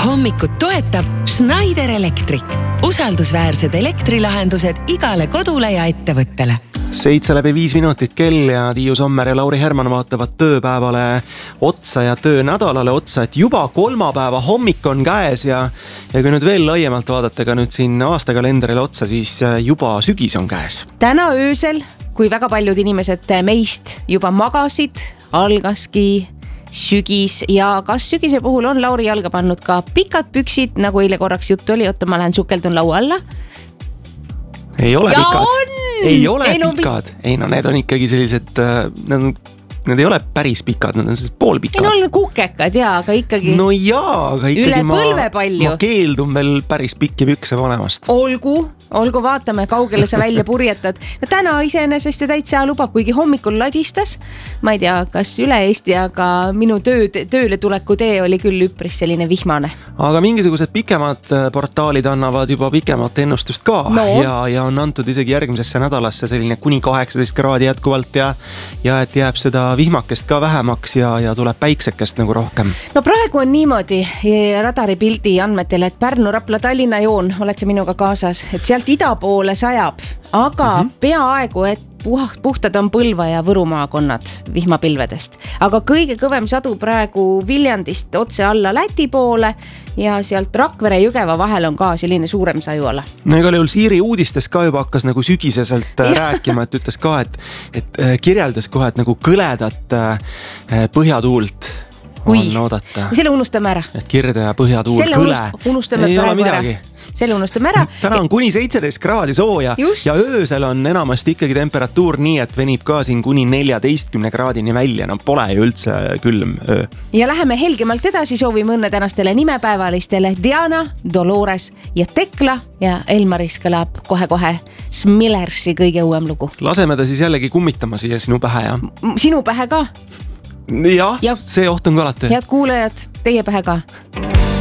Hommikut toetab Schneider Electric. Usaldusväärsed elektrilahendused igale kodule ja ettevõttele. 7:05 kell ja Tiiu Sommer ja Lauri Herman vaatavad tööpäevale otsa ja töönädalale otsa, et juba kolmapäeva hommik on käes ja kui nüüd veel laiemalt vaadata ka nüüd siin aastakalendrile otsa, siis juba sügis on käes. Täna öösel, kui väga paljud inimesed meist juba magasid, algaski sügis ja kas sügise puhul on Lauri jalga pannud ka pikad püksid, nagu eile korraks juttu oli, oota ma lähen sukeldun laua alla. Ei ole ja pikad. On! Ei ole pikad. Ei no need on ikkagi sellised, need ei ole päris pikad, need on sellised poolpikad. Ei no on kukekad jaa, aga ikkagi. No jaa, aga ikkagi üle põlve palju. Ma keeldun veel päris pikki pükse panemast. Olgu, vaatame, kaugele sa välja purjetad. No täna iseenesest ja täitsa lubab, kuigi hommikul ladistas. Ma ei tea, kas üle Eesti, aga minu tööle tuleku tee oli küll üpris selline vihmane. Aga mingisugused pikemad portaalid annavad juba pikemat ennustust ka ja on antud isegi järgmisesse nädalasse selline kuni 18 kraadi jätkuvalt ja et jääb seda vihmakest ka vähemaks ja tuleb päiksekest nagu rohkem. No praegu on niimoodi radaripildi andmetel, et Pärnu-Rapla Tallinna joon, oled sa minuga kaasas, et sealt ida poole sajab, aga peaaegu, et puhtad on Põlva ja Võru maakonnad vihmapilvedest. Aga kõige kõvem sadu praegu Viljandist otse alla Läti poole ja sealt Rakvere ja Jõgeva vahel on ka selline suurem sajuala. No igal juhul Siiri uudistes ka juba hakkas nagu sügiseselt rääkima, et ütles ka, et kirjeldas kohe, et nagu kõledat põhjatuult on oodata. Selle unustame ära. Et kirde ja põhjatuul kõle. Ei ole midagi. Selle unustame ära. Täna on kuni 17 kraadi sooja ja öösel on enamasti ikkagi temperatuur nii, et venib ka siin kuni 14 kraadini välja. No pole ju üldse külm öö. Ja läheme helgemalt edasi, soovime õnne tänastele nimepäevalistele Diana, Dolores ja Tekla ja Elmaris kõlab kohe-kohe Smillersi kõige uuem lugu. Laseme ta siis jällegi kummitama siia sinu pähe ja? Sinu pähe ka? Ja see oht on ka alati. Head kuulajad, teie pähe ka.